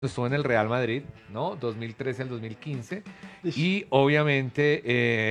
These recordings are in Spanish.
estuvo en el Real Madrid, ¿no? 2013 al 2015. Y obviamente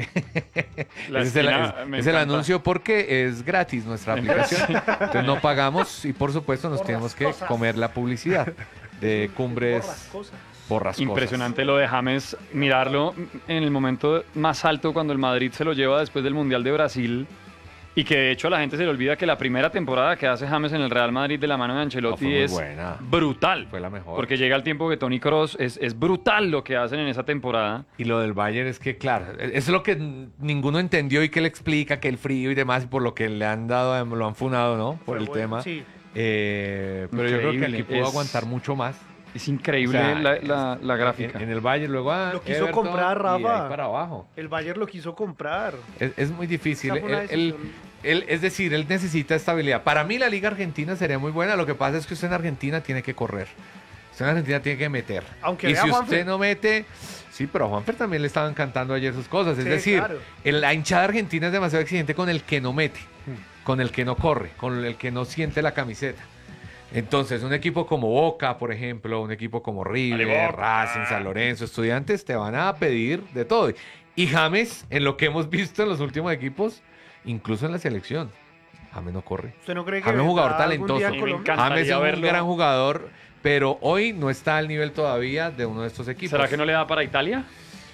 La ese es el, esquina es- me es el encanta. anuncio porque es gratis nuestra aplicación. Entonces no pagamos y por supuesto nos tenemos que comer la publicidad de Cumbres Borrascosas. Impresionante lo de James, mirarlo en el momento más alto cuando el Madrid se lo lleva después del Mundial de Brasil y que de hecho a la gente se le olvida que la primera temporada que hace James en el Real Madrid de la mano de Ancelotti No, fue muy es buena. brutal. Fue la mejor. Porque llega el tiempo que Toni Kroos es brutal lo que hacen en esa temporada. Y lo del Bayern es que, claro, eso es lo que ninguno entendió y que le explica que el frío y demás, y por lo que le han dado, lo han funado, ¿no? Por Fue el bueno, tema. sí. Pero yo creo que Increíble, aquí pudo es- aguantar mucho más. Es increíble O sea, la gráfica. En el Bayern, luego Lo quiso Everton, comprar, y de ahí Rafa. para abajo. El Bayern lo quiso comprar. Es muy difícil. Esa fue una Él, es decir, él necesita estabilidad. Para mí la Liga Argentina sería muy buena. Lo que pasa es que usted en Argentina tiene que correr. Usted en Argentina tiene que meter. Aunque y vea si a Juanfer. usted no mete... Sí, pero a Juanfer también le estaban cantando ayer sus cosas. Es Sí, decir, claro. la hinchada argentina es demasiado exigente con el que no mete, con el que no corre, con el que no siente la camiseta. Entonces, un equipo como Boca, por ejemplo, un equipo como River, Racing, San Lorenzo, Estudiantes, te van a pedir de todo. Y James, en lo que hemos visto en los últimos equipos, incluso en la selección, James no corre. ¿Usted no cree que James es un jugador vendrá algún día a talentoso. Me Colombia? encanta. James es Encantaría un verlo. gran jugador, pero hoy no está al nivel todavía de uno de estos equipos. ¿Será que no le da para Italia?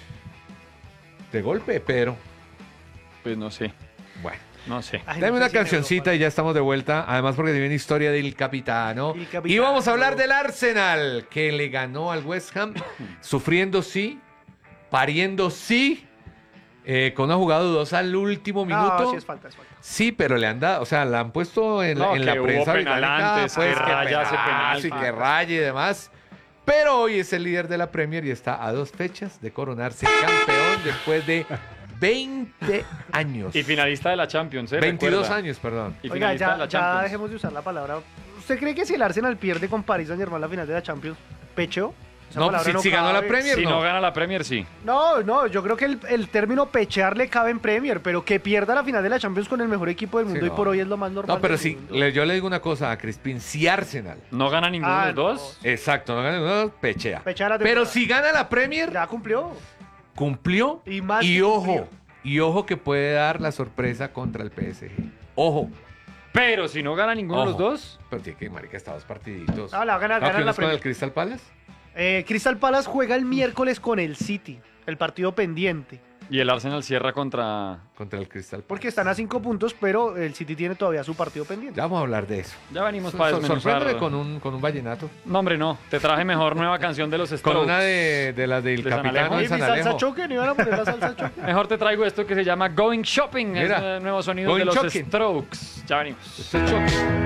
De golpe, pero Pues no sé, bueno. no sé. Ay, Dame no una sé si en cancioncita Europa- y ya estamos de vuelta. Además, porque tiene una historia del capitano. El capitano. Y vamos a hablar del Arsenal, que le ganó al West Ham, sufriendo sí, pariendo sí, con una jugada dudosa al último minuto. No, sí es falta, es falta. Sí, pero le han dado, o sea, la han puesto en, No, en que la hubo prensa penal británica, antes, que raya ese penal, sí, que falta. raya y demás. Pero hoy es el líder de la Premier y está a 2 fechas de coronarse campeón después de 20 años. Y finalista de la Champions, ¿eh? 22 Recuerda. años, perdón. Y Oiga, finalista de ya, la ya Champions. dejemos de usar la palabra. ¿Usted cree que si el Arsenal pierde con Paris Saint-Germain la final de la Champions, pecheo? Esa No, palabra si ganó la cabe. Premier, Si no no. gana la Premier, sí. No, yo creo que el término pechear le cabe en Premier, pero que pierda la final de la Champions con el mejor equipo del mundo Sí, y no. por hoy es lo más normal. No, pero del si mundo. yo le digo una cosa a Crispin, si Arsenal, No gana ninguno Ah, de los dos. exacto, no gana ninguno, pechea. Pechea la Pero temporada. si gana la Premier, Ya cumplió. cumplió Y más y que ojo, que puede dar la sorpresa contra el PSG. Ojo, Pero si no gana ninguno de los Ojo. dos, pero tiene que marica está 2 partiditos. Ah, la va a ganar, ¿No, gana que la uno es con el Premier. Crystal Palace? Crystal Palace juega el miércoles con el City, el partido pendiente. y el Arsenal cierra contra... Contra el Crystal Palace. Porque están a 5 puntos, pero el City tiene todavía su partido pendiente. Ya vamos a hablar de eso. Ya venimos para desmenuzar. Sorpréndeme con un vallenato. No, hombre, no. Te traje mejor nueva canción de los Con Strokes. una de las del ¿De San capitán Alejo? de Oye, mi San salsa Alejo. choque, ¿no iban a poner la salsa choque? Mejor te traigo esto que se llama Going Shopping. Mira. Es el nuevo sonido Going de los Shopping. Strokes. Ya venimos. Esto es choque.